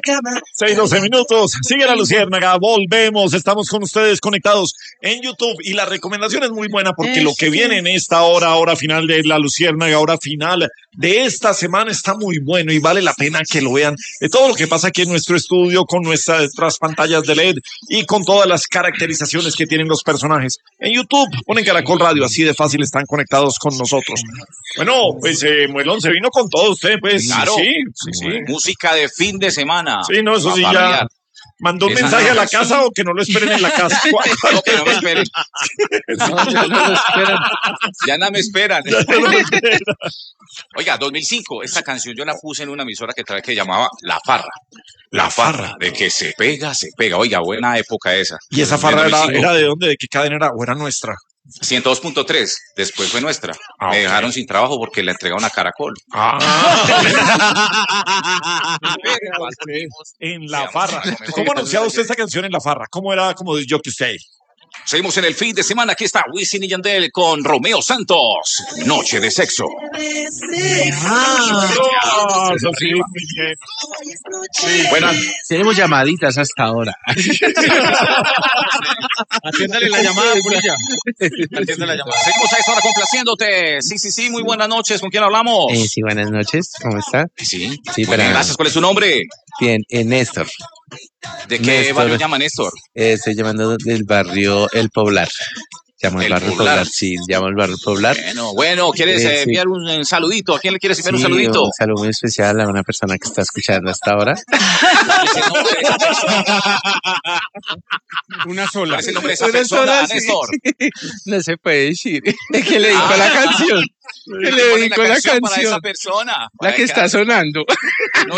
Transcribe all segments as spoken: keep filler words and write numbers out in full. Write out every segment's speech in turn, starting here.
seis, doce minutos, sigue la Luciérnaga, volvemos, estamos con ustedes conectados en YouTube y la recomendación es muy buena porque es lo que viene en esta hora, hora final de la Luciérnaga, hora final de esta semana está muy bueno y vale la pena que lo vean, de todo lo que pasa aquí en nuestro estudio con nuestras pantallas de L E D y con todas las caracterizaciones que tienen los personajes. En YouTube ponen Caracol Radio, así de fácil están conectados con nosotros. Bueno, pues eh, Muelón se vino con todo usted, pues. Claro, sí, sí, sí. Música de fin de semana. Sí, no, eso sí ya. ¿Mandó un mensaje a la casa o que no lo esperen en la casa? No, que no me esperen. No, ya no me esperan. Ya no me esperan. Ya no me esperan. Oiga, dos mil cinco, esta canción yo la puse en una emisora que trae que llamaba La Farra. La Farra, de que se pega, se pega. Oiga, buena época esa. ¿Y esa farra era, era de dónde? ¿De qué cadena era? ¿O era nuestra? ciento dos punto tres, después fue nuestra. Ah, me okay. dejaron sin trabajo porque le entregaron a Caracol. Ah. En La Farra. ¿Cómo anunciaba usted esta canción en La Farra? ¿Cómo era como de Jockey Stay? Seguimos en el fin de semana. Aquí está Wisin y Yandel con Romeo Santos. Noche de sexo. Ah, oh, eso sí, muy bien. Sí, buenas. Tenemos llamaditas hasta ahora. Atiéndale la llamada, Pulilla. Atiéndale la llamada. Seguimos a esta hora complaciéndote. Sí, sí, sí. Muy buenas noches. ¿Con quién hablamos? Eh, sí, buenas noches. ¿Cómo está? Sí. Sí, para... bien, gracias. ¿Cuál es su nombre? Bien, eh, Néstor. ¿De qué Néstor, barrio llama Néstor? Eh, estoy llamando del barrio El Poblar. Llamo al barrio Poblar. Poblar, sí, llamo al barrio Poblar. Bueno, bueno, ¿quieres eh, enviar sí. un, un saludito? ¿A quién le quieres enviar sí, un saludito? Un saludo muy especial a una persona que está escuchando hasta ahora. Una sola. ¿Cuál es el nombre de esa una persona, sola, Néstor? Sí. No se puede decir. Es que le dedico ah. la canción. ¿Qué le dedico la, la canción para esa persona? La que está sonando. No,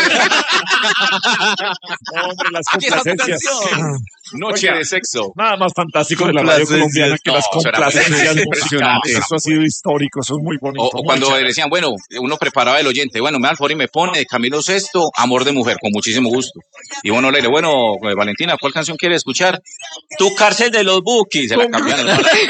hombre, las complacencias. Noche Oiga, de sexo. Nada más fantástico de la radio colombiana que no, las complacencias musicales. Eso ha sido histórico, eso es muy bonito. O, o cuando chévere. decían, bueno, uno preparaba el oyente, bueno, me da el favor y me pone Camilo Sesto, Amor de Mujer, con muchísimo gusto. Y bueno, le digo, bueno, Valentina, ¿cuál canción quiere escuchar? Tu Cárcel de los Bukis. Se la cambiaron.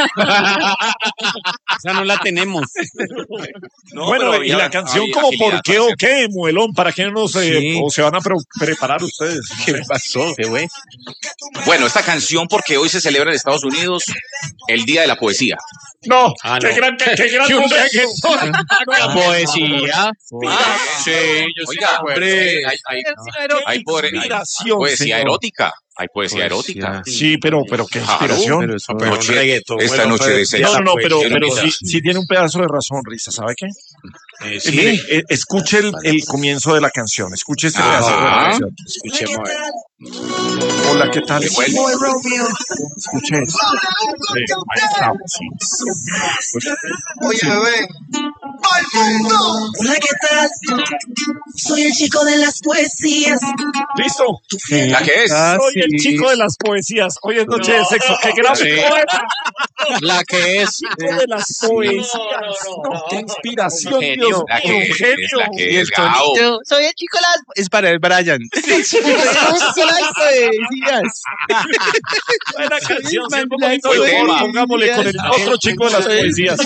Esa no la tenemos. No, bueno, y la canción como ¿por qué o qué, Muelón? ¿Para qué no se, sí. o se van a pre preparar ustedes? ¿Qué pasó? ¿Qué güey? Bueno, esta canción porque hoy se celebra en Estados Unidos el Día de la Poesía. No, ah, qué no. gran, qué, qué gran momento. La poesía. Ah, sí, yo Oiga, sí hombre, hay, hay, hay, poe hay poesía erótica. Hay poesía, poesía erótica. Sí, pero, pero qué inspiración. Pero eso, pero noche, reggaeton, esta bueno, noche de sexo. No, no, pero, pero sí, sí tiene un pedazo de razón, Risa, ¿sabe qué? Eh, sí. Mire, eh, escuche el, el comienzo de la canción, escuche este pedazo de la canción. Escuchemos. Hola, ¿qué tal? Escuche eso. Sí, ahí estamos. Sí. Oye, bebé. Hola, ¿qué tal? Soy el chico de las poesías. ¿Listo? ¿La que es? Ah, Soy sí. el chico de las poesías. Hoy es noche no. de sexo. ¡Qué gran sí. poeta! La que es. Chico de las poesías. No, no, no, ¡qué inspiración, Dios! La que es, genio. La que es, Yo soy el chico de las... Es para el Brian. El chico de las poesías. Buena canción. Pongámosle con el otro chico de las poesías.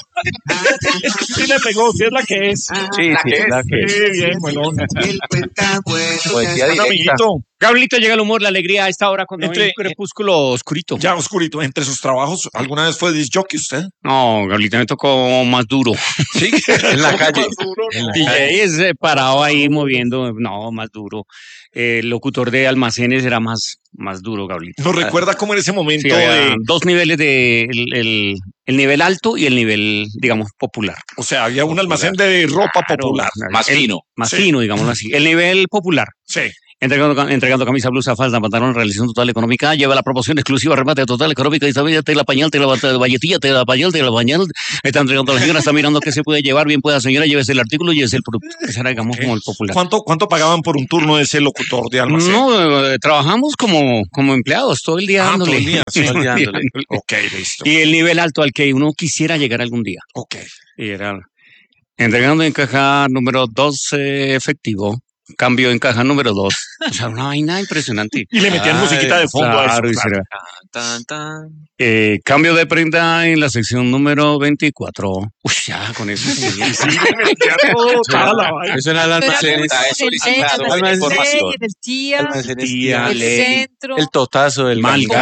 Sí le pegó, sí es la que es. Sí, la sí, que es. La que es. Sí, bien, Muelón. Poesía directa. Amiguito. Gablito, llega el humor, la alegría a esta hora cuando hay un crepúsculo oscurito. Ya oscurito. Entre sus trabajos, ¿alguna vez fue disc jockey usted? No, Gablito me tocó más duro. Sí, en la calle. En la D J es eh, parado ahí moviendo, no, más duro. El eh, locutor de almacenes era más, más duro, Gablito. ¿No recuerda cómo en ese momento? Sí, de... Dos niveles de el, el, el nivel alto y el nivel, digamos, popular. O sea, había un almacén de ropa claro, popular. Más el, fino. Más sí. fino, digámoslo así. El nivel popular. Sí. Entregando, entregando camisa, blusa, falda, pantalón, realización total económica, lleva la promoción exclusiva, remate total económica, y también te la pañal, te la valletilla, te la pañal, te la pañal, está entregando a la señora, está mirando qué se puede llevar, bien pueda señora, llévese el artículo, llévese el producto. Ese era, digamos, okay. como el popular. ¿Cuánto, ¿Cuánto pagaban por un turno de ese locutor de almacén? No, eh, trabajamos como, como empleados, todo el día ah, dándole. Todo el día, sí. todo el día dándole. Ok, listo. Y el nivel alto al que uno quisiera llegar algún día. Ok. Y era entregando en caja número doce efectivo. Cambio en caja número dos. O sea, una vaina impresionante. Y le metían Ay, musiquita de fondo Claro, a y eso. Claro. será. Tan, tan, tan. Eh, cambio de prenda en la sección número veinticuatro. Uy, ya, con eso. Sí, le metía todo, toda la vaina. Eso era el almacén. Está El solicitado almacén. información. El tía, almacén Tía, tía, el ley, centro. el totazo del Mal Ganga.